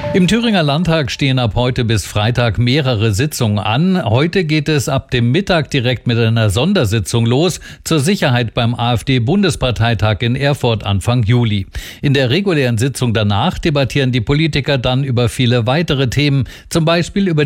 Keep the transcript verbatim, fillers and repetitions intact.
Im Thüringer Landtag stehen ab heute bis Freitag mehrere Sitzungen an. Heute geht es ab dem Mittag direkt mit einer Sondersitzung los zur Sicherheit beim AfD-Bundesparteitag in Erfurt Anfang Juli. In der regulären Sitzung danach debattieren die Politiker dann über viele weitere Themen, zum Beispiel über